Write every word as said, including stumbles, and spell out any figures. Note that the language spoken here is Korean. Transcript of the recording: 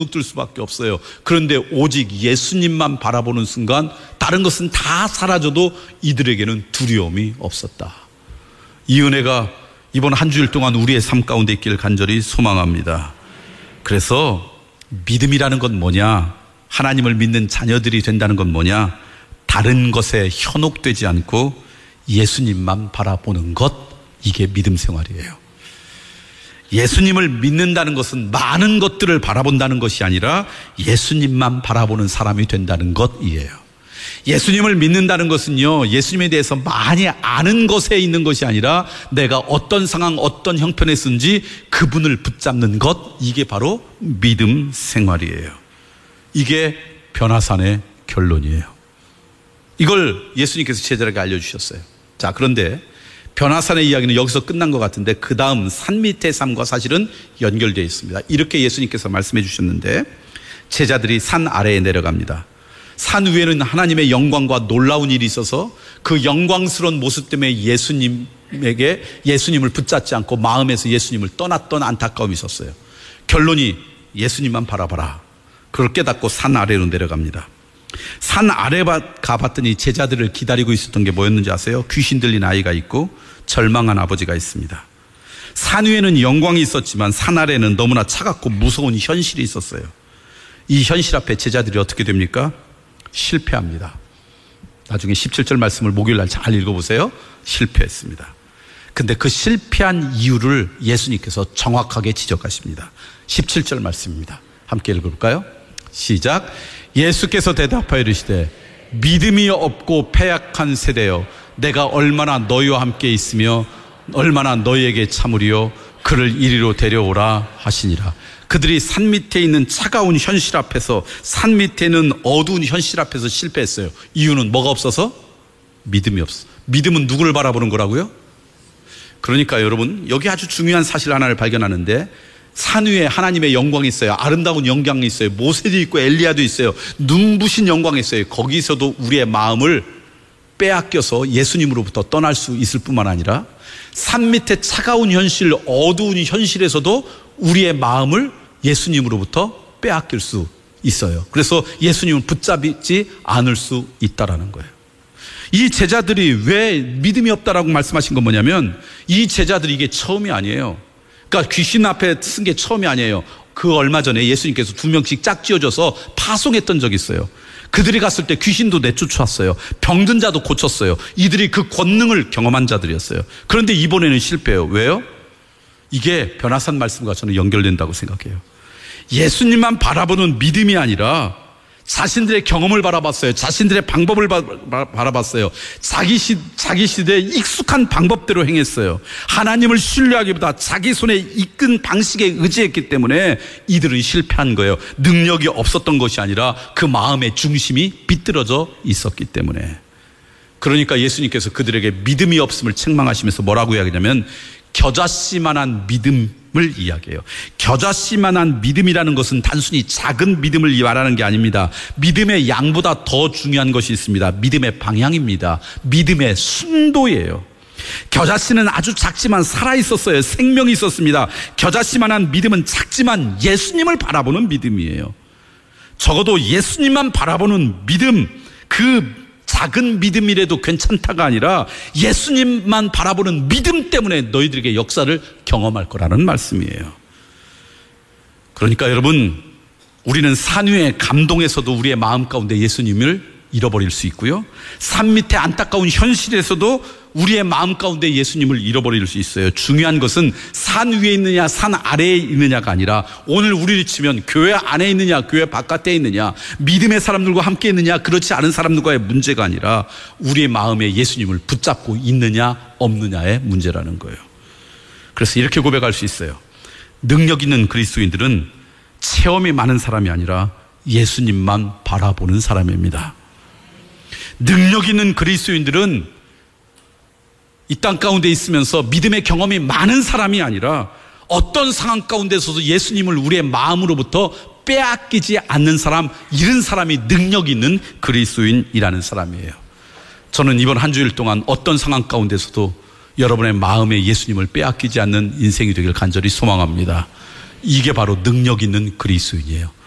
들 수밖에 없어요. 그런데 오직 예수님만 바라보는 순간 다른 것은 다 사라져도 이들에게는 두려움이 없었다. 이 은혜가 이번 한 주일 동안 우리의 삶 가운데 있기를 간절히 소망합니다. 그래서 믿음이라는 건 뭐냐? 하나님을 믿는 자녀들이 된다는 건 뭐냐? 다른 것에 현혹되지 않고 예수님만 바라보는 것, 이게 믿음 생활이에요. 예수님을 믿는다는 것은 많은 것들을 바라본다는 것이 아니라 예수님만 바라보는 사람이 된다는 것이에요. 예수님을 믿는다는 것은요, 예수님에 대해서 많이 아는 것에 있는 것이 아니라 내가 어떤 상황, 어떤 형편에 쓴지 그분을 붙잡는 것, 이게 바로 믿음 생활이에요. 이게 변화산의 결론이에요. 이걸 예수님께서 제자에게 알려주셨어요. 자, 그런데 변화산의 이야기는 여기서 끝난 것 같은데 그 다음 산 밑의 삶과 사실은 연결되어 있습니다. 이렇게 예수님께서 말씀해 주셨는데 제자들이 산 아래에 내려갑니다. 산 위에는 하나님의 영광과 놀라운 일이 있어서 그 영광스러운 모습 때문에 예수님에게 예수님을 붙잡지 않고 마음에서 예수님을 떠났던 안타까움이 있었어요. 결론이 예수님만 바라봐라. 그걸 깨닫고 산 아래로 내려갑니다. 산 아래 가봤더니 제자들을 기다리고 있었던 게 뭐였는지 아세요? 귀신 들린 아이가 있고 절망한 아버지가 있습니다. 산 위에는 영광이 있었지만 산 아래는 너무나 차갑고 무서운 현실이 있었어요. 이 현실 앞에 제자들이 어떻게 됩니까? 실패합니다. 나중에 십칠 절 말씀을 목요일 날 잘 읽어보세요. 실패했습니다. 근데 그 실패한 이유를 예수님께서 정확하게 지적하십니다. 십칠 절 말씀입니다. 함께 읽어볼까요? 시작. 예수께서 대답하여 이르시되 믿음이 없고 패약한 세대여, 내가 얼마나 너희와 함께 있으며 얼마나 너희에게 참으리요, 그를 이리로 데려오라 하시니라. 그들이 산 밑에 있는 차가운 현실 앞에서, 산 밑에 있는 어두운 현실 앞에서 실패했어요. 이유는 뭐가 없어서? 믿음이 없어. 믿음은 누구를 바라보는 거라고요? 그러니까 여러분, 여기 아주 중요한 사실 하나를 발견하는데, 산 위에 하나님의 영광이 있어요. 아름다운 영광이 있어요. 모세도 있고 엘리야도 있어요. 눈부신 영광이 있어요. 거기서도 우리의 마음을 빼앗겨서 예수님으로부터 떠날 수 있을 뿐만 아니라 산 밑에 차가운 현실, 어두운 현실에서도 우리의 마음을 예수님으로부터 빼앗길 수 있어요. 그래서 예수님을 붙잡지 않을 수 있다라는 거예요. 이 제자들이 왜 믿음이 없다라고 말씀하신 건 뭐냐면, 이 제자들이 이게 처음이 아니에요. 그러니까 귀신 앞에 쓴 게 처음이 아니에요. 그 얼마 전에 예수님께서 두 명씩 짝지어져서 파송했던 적이 있어요. 그들이 갔을 때 귀신도 내쫓았어요. 병든 자도 고쳤어요. 이들이 그 권능을 경험한 자들이었어요. 그런데 이번에는 실패해요. 왜요? 이게 변화산 말씀과 저는 연결된다고 생각해요. 예수님만 바라보는 믿음이 아니라 자신들의 경험을 바라봤어요. 자신들의 방법을 바, 바, 바라봤어요. 자기 시, 자기 시대에 익숙한 방법대로 행했어요. 하나님을 신뢰하기보다 자기 손에 이끈 방식에 의지했기 때문에 이들은 실패한 거예요. 능력이 없었던 것이 아니라 그 마음의 중심이 비뚤어져 있었기 때문에. 그러니까 예수님께서 그들에게 믿음이 없음을 책망하시면서 뭐라고 이야기하냐면, 겨자씨만한 믿음을 이야기해요. 겨자씨만한 믿음이라는 것은 단순히 작은 믿음을 말하는 게 아닙니다. 믿음의 양보다 더 중요한 것이 있습니다. 믿음의 방향입니다. 믿음의 순도예요. 겨자씨는 아주 작지만 살아있었어요. 생명이 있었습니다. 겨자씨만한 믿음은 작지만 예수님을 바라보는 믿음이에요. 적어도 예수님만 바라보는 믿음, 그 작은 믿음이라도 괜찮다가 아니라 예수님만 바라보는 믿음 때문에 너희들에게 역사를 경험할 거라는 말씀이에요. 그러니까 여러분, 우리는 산 위의 감동에서도 우리의 마음 가운데 예수님을 잃어버릴 수 있고요, 산 밑에 안타까운 현실에서도 우리의 마음 가운데 예수님을 잃어버릴 수 있어요. 중요한 것은 산 위에 있느냐 산 아래에 있느냐가 아니라, 오늘 우리를 치면 교회 안에 있느냐 교회 바깥에 있느냐, 믿음의 사람들과 함께 있느냐 그렇지 않은 사람들과의 문제가 아니라 우리의 마음에 예수님을 붙잡고 있느냐 없느냐의 문제라는 거예요. 그래서 이렇게 고백할 수 있어요. 능력 있는 그리스도인들은 체험이 많은 사람이 아니라 예수님만 바라보는 사람입니다. 능력 있는 그리스도인들은 이 땅 가운데 있으면서 믿음의 경험이 많은 사람이 아니라 어떤 상황 가운데서도 예수님을 우리의 마음으로부터 빼앗기지 않는 사람, 이런 사람이 능력 있는 그리스도인이라는 사람이에요. 저는 이번 한 주일 동안 어떤 상황 가운데서도 여러분의 마음에 예수님을 빼앗기지 않는 인생이 되길 간절히 소망합니다. 이게 바로 능력 있는 그리스도인이에요.